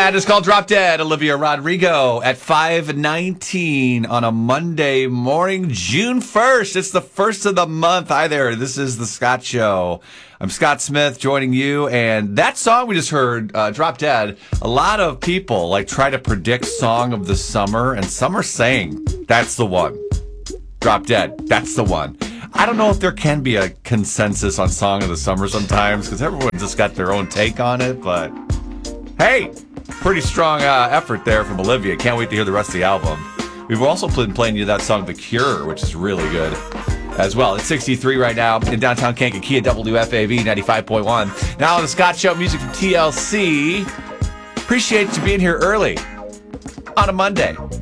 That is called Drop Dead. Olivia Rodrigo at 5:19 on a Monday morning, June 1st. It's the first of the month. Hi there. This is The Scott Show. I'm Scott Smith joining you. And that song we just heard, Drop Dead, a lot of people try to predict song of the summer, and some are saying that's the one. Drop Dead. That's the one. I don't know if there can be a consensus on song of the summer sometimes because everyone just got their own take on it, but hey, pretty strong effort there from Olivia. Can't wait to hear the rest of the album. We've also been playing you that song, The Cure, which is really good as well. It's 63 right now in downtown Kankakee at WFAV 95.1. Now the Scott Show, music from TLC. Appreciate you being here early on a Monday.